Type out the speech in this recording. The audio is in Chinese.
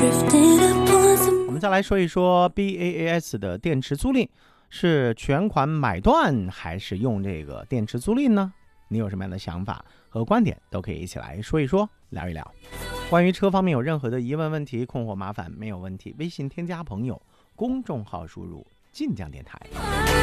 我们再来说一说 BaaS 的电池租赁，是全款买断还是用这个电池租赁呢？你有什么样的想法和观点，都可以一起来说一说，聊一聊。关于车方面有任何的疑问、问题、困惑、麻烦，没有问题，微信添加朋友，公众号输入晋江电台。